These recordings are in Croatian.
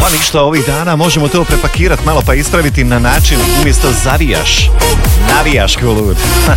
Pa ništa, ovih dana možemo to prepakirati malo pa ispraviti na način umjesto zavijaš, navijaš ko lud.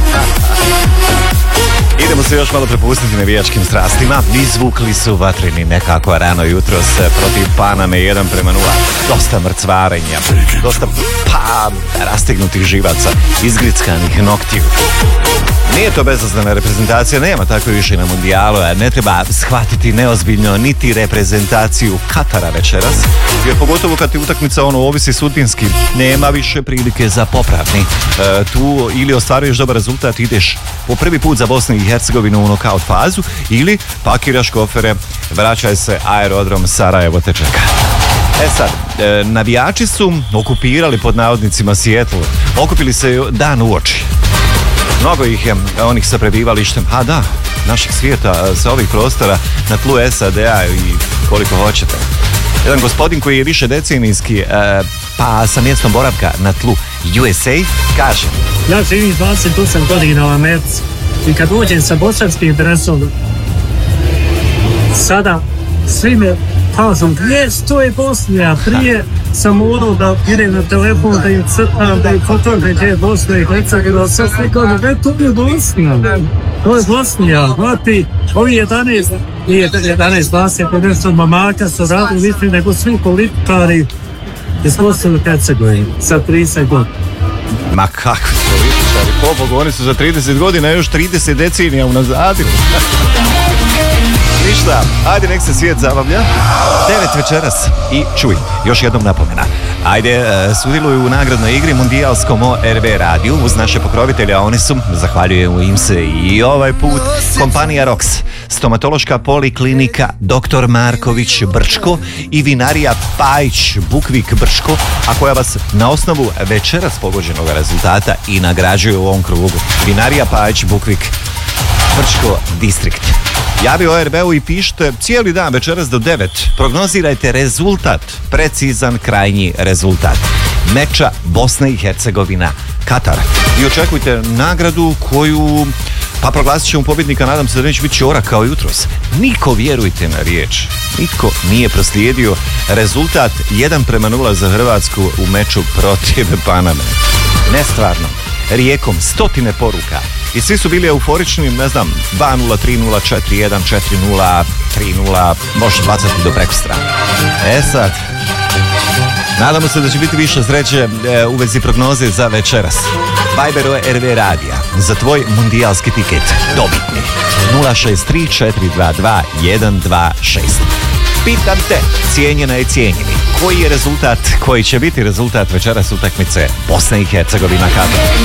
Idemo se još malo prepustiti navijačkim strastima. Izvukli su vatreni nekako rano jutros protiv Paname 1:0. Dosta mrcvarenja, dosta rastegnutih živaca, izgrickanih noktiju. Nije to bezazlena reprezentacija, nema tako više na mundijalu, ne treba shvatiti neozbiljno niti reprezentaciju Katara večeras, jer pogotovo kad ti utakmica ovisi sudbinski, nema više prilike za popravni. Tu ili ostvaruješ dobar rezultat, ideš po prvi put za Bosnu i Hercegovinu u nokaut fazu, ili pakiraš kofere, vraćaj se, aerodrom Sarajevo te čeka. Sad, navijači su okupirali pod navodnicima Seattle, okupili se dan u oči. Mnogo ih je, onih sa prebivalištem, našeg svijeta, sa ovih prostora, na tlu SAD-a i koliko hoćete. Jedan gospodin koji je više decenijski, pa sa mjestom boravka na tlu USA, kaže: ja živim 28 godina u Americi i kad uđem sa bosanskim dresom, sada svi me kažu, to je Bosnija. Prije sam morao da idem na telefon, da im crtam, da im fotografujem gdje je Bosna i Hercegovina, sve slikao, to je Bosnija. To je Bosnija. Znate, ovi 11, 20 nešto mamaka su radili više nego svi političari iz Bosne i Hercegovine sa 30 godina. Ma kakvi političari, pobogu, oni su za 30 godina još 30 decenija unazadili. Ništa, ajde nek se svijet zabavlja. 9 večeras i čuj, još jednom napomena. Ajde, sudjeluju u nagradnoj igri mundijalskom ORV radiju uz naše pokrovitelje, a oni su, zahvaljujemo im se i ovaj put, kompanija ROX, stomatološka poliklinika Dr. Marković Brčko i vinarija Pajić Bukvik Brčko, a koja vas na osnovu večeras pogođenog rezultata i nagrađuje u ovom krugu. Vinarija Pajić Bukvik Brčko Distrikt. Javi ORB-u i pišite cijeli dan večeras do 9. Prognozirajte rezultat, precizan krajnji rezultat meča Bosna i Hercegovina Katar. I očekujte nagradu koju, pa proglasit ćemo pobjednika, nadam se da neće biti ćorak kao jutros. Niko, vjerujte na riječ, nitko nije proslijedio rezultat 1:0 za Hrvatsku u meču protiv Paname. Nestvarno, rijekom stotine poruka. I svi su bili euforični, 2:0, 3:0, 4:1, 4:0, 3:0, možeš bacati do preko strane. Sad, nadamo se da će biti više sreće u vezi prognoze za večeras. Viber ORV radija za tvoj mundijalski tiket dobitni 063 422 126. Pitam te, cijenjena i cijenjeni, koji je rezultat, koji će biti rezultat večeras utakmice Bosna i Hercegovina Katar?